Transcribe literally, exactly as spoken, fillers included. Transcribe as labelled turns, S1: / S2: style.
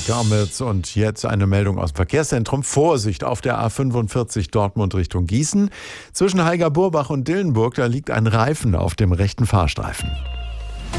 S1: Garmitz. Und jetzt eine Meldung aus dem Verkehrszentrum. Vorsicht auf der A fünfundvierzig Dortmund Richtung Gießen. Zwischen Heiger-Burbach und Dillenburg, da liegt ein Reifen auf dem rechten Fahrstreifen.